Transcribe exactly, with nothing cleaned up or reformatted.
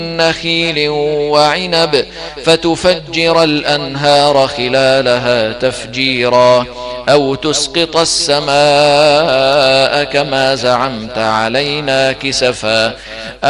نخيل وعنب فتفجر الأنهار خلالها تفجيرا أو تسقط السماء كما زعمت علينا كسفا